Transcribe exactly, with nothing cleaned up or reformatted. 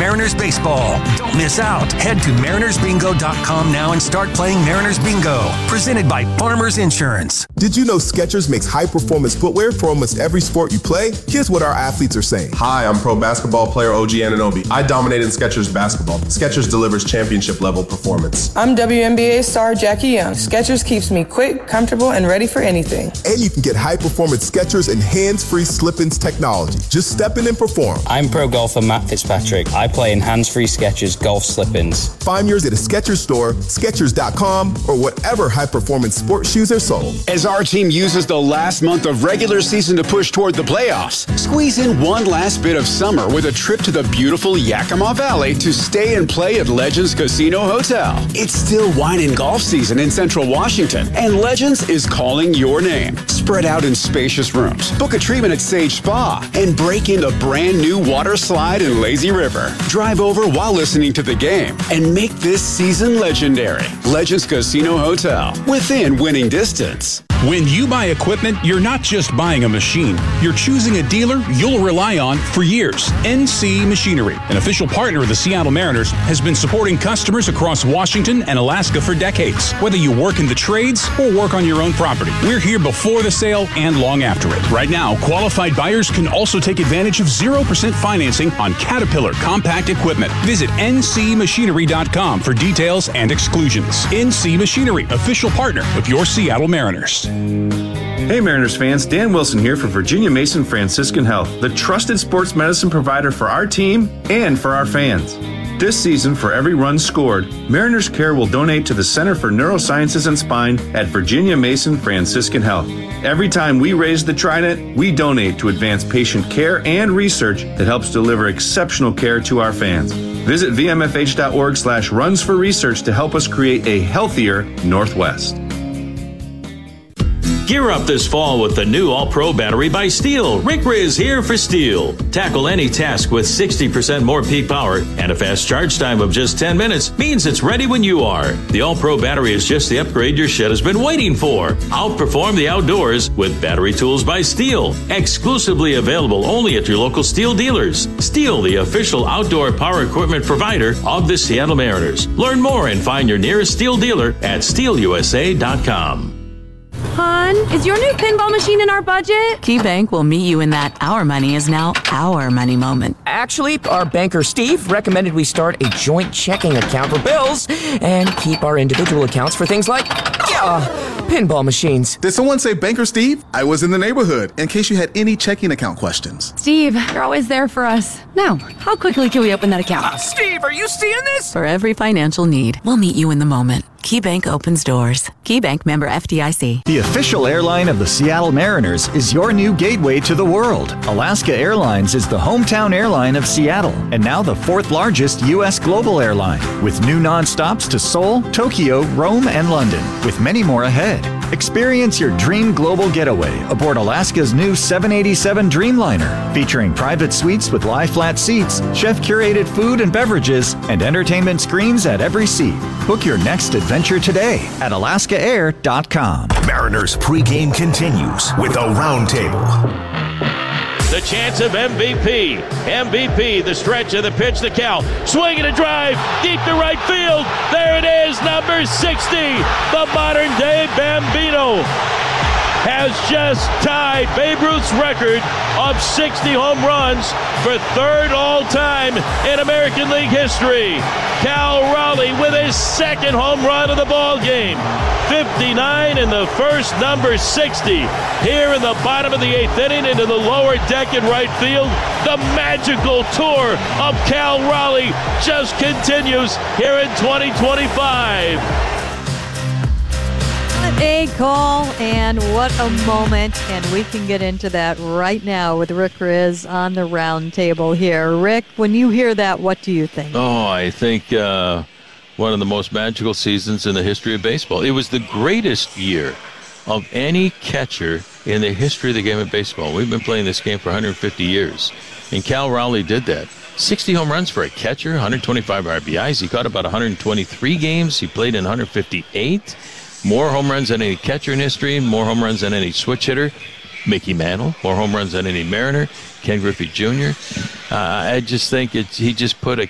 Mariners baseball. Don't miss out. Head to mariners bingo dot com now and start playing Mariners Bingo. Presented by Farmers Insurance. Did you know Skechers makes high-performance footwear for almost every sport you play? Here's what our athletes are saying. Hi, I'm pro basketball player O G Anunoby. I dominate in Skechers basketball. Skechers delivers championship-level performance. I'm W N B A star Jackie Young. Skechers keeps me quick, comfortable, and ready for anything. And you can get high-performance Skechers and hands-free slip-ins technology. Just step in and perform. I'm pro golfer Matt Fitzpatrick. I play in hands-free Skechers golf slip-ins. Find yours at a Skechers store, Skechers dot com, or whatever high-performance sports shoes are sold. As our team uses the last month of regular season to push toward the playoffs, squeeze in one last bit of summer with a trip to the beautiful Yakima Valley to stay and play at Legends Casino Hotel. It's still wine and golf season in Central Washington, and Legends is calling your name. Spread out in spacious rooms, book a treatment at Sage Spa, and break in the brand new water slide in Lazy River. Drive over while listening to the game and make this season legendary. Legends Casino Hotel, within winning distance. When you buy equipment, you're not just buying a machine. You're choosing a dealer you'll rely on for years. N C Machinery, an official partner of the Seattle Mariners, has been supporting customers across Washington and Alaska for decades. Whether you work in the trades or work on your own property, we're here before the sale and long after it. Right now, qualified buyers can also take advantage of zero percent financing on Caterpillar compact equipment. Visit N C machinery dot com for details and exclusions. N C Machinery, official partner of your Seattle Mariners. Hey Mariners fans, Dan Wilson here for Virginia Mason Franciscan Health, the trusted sports medicine provider for our team and for our fans. This season, for every run scored, Mariners Care will donate to the Center for Neurosciences and Spine at Virginia Mason Franciscan Health. Every time we raise the trident, we donate to advance patient care and research that helps deliver exceptional care to our fans. Visit v m f h dot org slash runs for research to help us create a healthier Northwest. Gear up this fall with the new All-Pro battery by Steel. Rick Riz here for Steel. Tackle any task with sixty percent more peak power, and a fast charge time of just ten minutes means it's ready when you are. The All-Pro battery is just the upgrade your shed has been waiting for. Outperform the outdoors with Battery Tools by Steel. Exclusively available only at your local Steel dealers. Steel, the official outdoor power equipment provider of the Seattle Mariners. Learn more and find your nearest Steel dealer at steel u s a dot com. Hon, is your new pinball machine in our budget? KeyBank will meet you in that our money is now our money moment. Actually, our banker Steve recommended we start a joint checking account for bills and keep our individual accounts for things like, yeah, pinball machines. Did someone say Banker Steve? I was in the neighborhood, in case you had any checking account questions. Steve, you're always there for us. Now, how quickly can we open that account? Uh, Steve, are you seeing this? For every financial need, we'll meet you in the moment. KeyBank opens doors. KeyBank, member F D I C. The official airline of the Seattle Mariners is your new gateway to the world. Alaska Airlines is the hometown airline of Seattle and now the fourth largest U S global airline, with new nonstops to Seoul, Tokyo, Rome, and London, with many more ahead. Experience your dream global getaway aboard Alaska's new seven eighty-seven Dreamliner, featuring private suites with lie-flat seats, chef-curated food and beverages, and entertainment screens at every seat. Book your next adventure today at alaska air dot com. Mariners pregame continues with a roundtable. The chance of M V P. M V P, the stretch of the pitch to Cal. Swinging a drive, deep to right field. There it is, number sixty. The modern-day Bambino has just tied Babe Ruth's record of sixty home runs for third all-time in American League history. Cal Raleigh with his second home run of the ball game. fifty-nine in the first, number sixty. Here in the bottom of the eighth inning into the lower deck in right field. The magical tour of Cal Raleigh just continues here in twenty twenty-five. What a call and what a moment, and we can get into that right now with Rick Riz on the round table here. Rick, when you hear that, what do you think? Oh, I think uh, one of the most magical seasons in the history of baseball. It was the greatest year of any catcher in the history of the game of baseball. We've been playing this game for one hundred fifty years, and Cal Raleigh did that. sixty home runs for a catcher, one hundred twenty-five R B Is. He caught about one hundred twenty-three games. He played in one hundred fifty-eight. More home runs than any catcher in history, more home runs than any switch hitter. Mickey Mantle, more home runs than any Mariner. Ken Griffey Junior Uh, I just think it's, he just put a